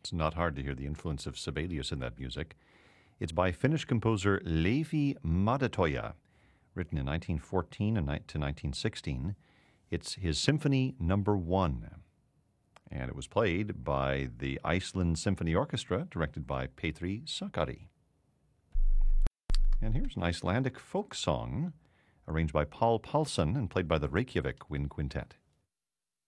It's not hard to hear the influence of Sibelius in that music. It's by Finnish composer Leevi Madetoja, written in 1914 to 1916. It's his Symphony Number 1. And it was played by the Iceland Symphony Orchestra, directed by Petri Sakari. And here's an Icelandic folk song, arranged by Paul Paulson and played by the Reykjavik Wind Quintet.